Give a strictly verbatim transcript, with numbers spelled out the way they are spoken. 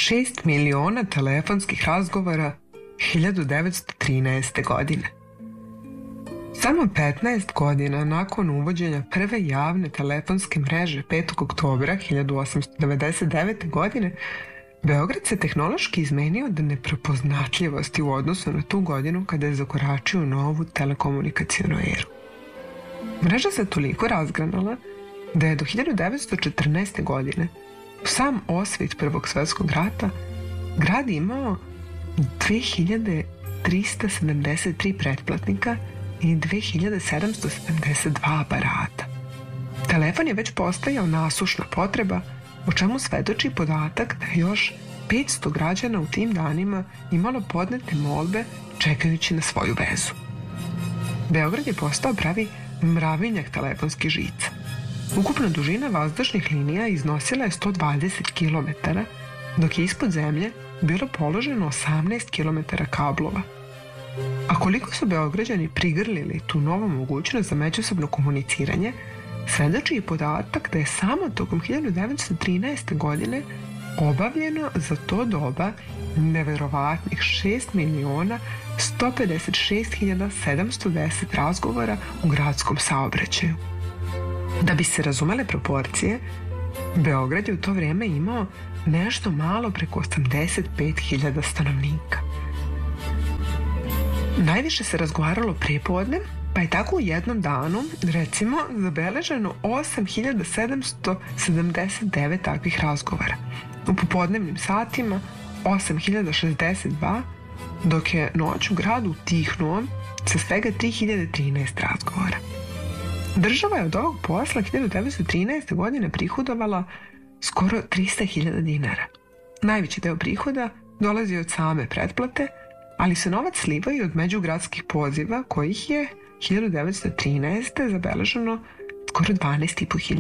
šest miliona telefonskih razgovora hiljadu devetsto trinaeste. godine. Samo petnaest godina nakon uvođenja prve javne telefonske mreže petog oktobra hiljadu osamsto devedeset devete. godine, Beograd se tehnološki izmenio do neprepoznatljivosti u odnosu na tu godinu kada je zakoračio u novu telekomunikacionu eru. Mreža se toliko razgranala da je do hiljadu devetsto četrnaeste. godine, u sam osvit Prvog svetskog rata, grad imao dve hiljade trista sedamdeset tri pretplatnika i dve hiljade sedamsto sedamdeset dva aparata. Telefon je već postajao nasušna potreba, o čemu svedoči podatak da je još petsto građana u tim danima imalo podnete molbe čekajući na svoju vezu. Beograd je postao pravi mravinjak telefonskih žica. Ukupna dužina vazdušnih linija iznosila je sto dvadeset kilometara, dok je ispod zemlje bilo položeno osamnaest kilometara kablova. A koliko su Beograđani prigrlili tu novu mogućnost za međusobno komuniciranje, svedoči i podatak da je samo tokom hiljadu devetsto trinaeste. godine obavljeno za to doba neverovatnih šest miliona sto pedeset šest hiljada sedamsto deset razgovora u gradskom saobraćaju. Da bi se razumele proporcije, Beograd je u to vrijeme imao nešto malo preko osamdeset pet hiljada stanovnika. Najviše se razgovaralo prepodne, pa je tako u jednom danu, recimo, zabeleženo osam hiljada sedamsto sedamdeset devet takvih razgovora. U popodnevnim satima osam hiljada šezdeset dva, dok je noć u gradu utihnuo sa svega tri hiljade trinaest razgovora. Država je od ovog posla hiljadu devetsto trinaeste. godine prihodovala skoro trista hiljada dinara. Najveći deo prihoda dolazi od same pretplate, ali se novac slivao i od međugradskih poziva, kojih je hiljadu devetsto trinaeste. zabeleženo skoro dvanaest i po hiljada.